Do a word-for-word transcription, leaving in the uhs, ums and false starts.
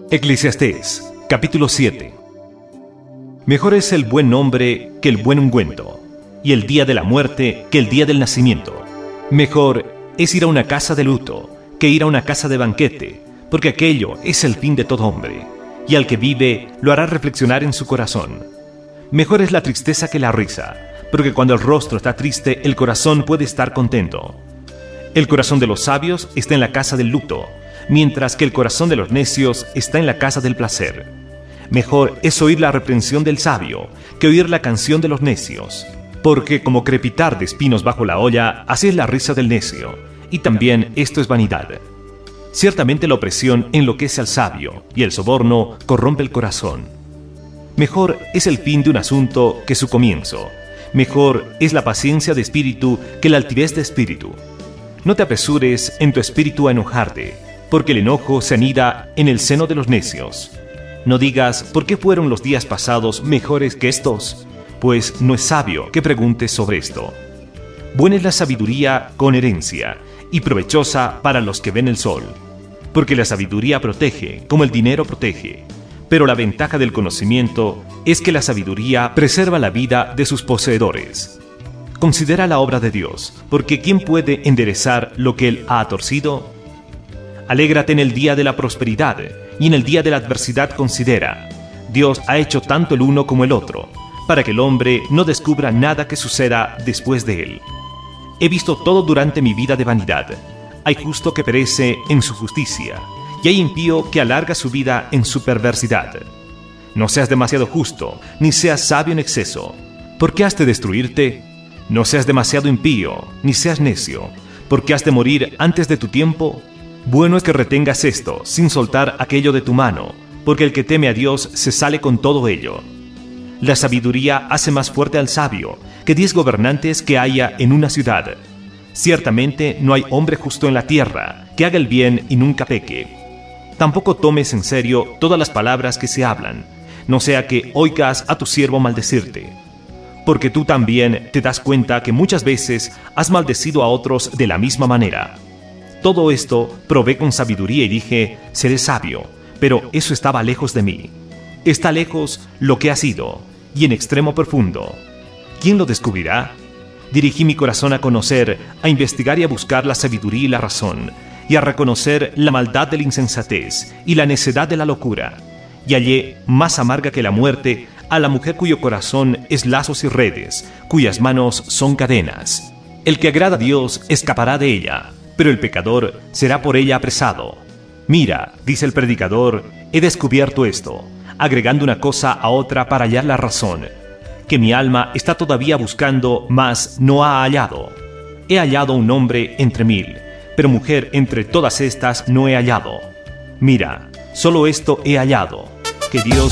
Eclesiastés, capítulo siete. Mejor es el buen nombre que el buen ungüento, y el día de la muerte que el día del nacimiento. Mejor es ir a una casa de luto que ir a una casa de banquete, porque aquello es el fin de todo hombre, y al que vive lo hará reflexionar en su corazón. Mejor es la tristeza que la risa, porque cuando el rostro está triste, el corazón puede estar contento. El corazón de los sabios está en la casa del luto, mientras que el corazón de los necios está en la casa del placer. Mejor es oír la reprensión del sabio que oír la canción de los necios, porque como crepitar de espinos bajo la olla, así es la risa del necio, y también esto es vanidad. Ciertamente la opresión enloquece al sabio, y el soborno corrompe el corazón. Mejor es el fin de un asunto que su comienzo. Mejor es la paciencia de espíritu que la altivez de espíritu. No te apresures en tu espíritu a enojarte, porque el enojo se anida en el seno de los necios. No digas, ¿por qué fueron los días pasados mejores que estos? Pues no es sabio que preguntes sobre esto. Buena es la sabiduría con herencia, y provechosa para los que ven el sol. Porque la sabiduría protege, como el dinero protege. Pero la ventaja del conocimiento es que la sabiduría preserva la vida de sus poseedores. Considera la obra de Dios, porque ¿quién puede enderezar lo que Él ha torcido? Alégrate en el día de la prosperidad, y en el día de la adversidad considera. Dios ha hecho tanto el uno como el otro, para que el hombre no descubra nada que suceda después de él. He visto todo durante mi vida de vanidad. Hay justo que perece en su justicia, y hay impío que alarga su vida en su perversidad. No seas demasiado justo, ni seas sabio en exceso. ¿Por qué has de destruirte? No seas demasiado impío, ni seas necio. ¿Por qué has de morir antes de tu tiempo? Bueno es que retengas esto, sin soltar aquello de tu mano, porque el que teme a Dios se sale con todo ello. La sabiduría hace más fuerte al sabio que diez gobernantes que haya en una ciudad. Ciertamente no hay hombre justo en la tierra que haga el bien y nunca peque. Tampoco tomes en serio todas las palabras que se hablan, no sea que oigas a tu siervo maldecirte. Porque tú también te das cuenta que muchas veces has maldecido a otros de la misma manera. Todo esto probé con sabiduría y dije, seré sabio, pero eso estaba lejos de mí. Está lejos lo que ha sido, y en extremo profundo. ¿Quién lo descubrirá? Dirigí mi corazón a conocer, a investigar y a buscar la sabiduría y la razón, y a reconocer la maldad de la insensatez y la necedad de la locura. Y hallé, más amarga que la muerte, a la mujer cuyo corazón es lazos y redes, cuyas manos son cadenas. El que agrada a Dios escapará de ella, pero el pecador será por ella apresado. Mira, dice el predicador, he descubierto esto, agregando una cosa a otra para hallar la razón, que mi alma está todavía buscando, mas no ha hallado. He hallado un hombre entre mil, pero mujer entre todas estas no he hallado. Mira, solo esto he hallado, que Dios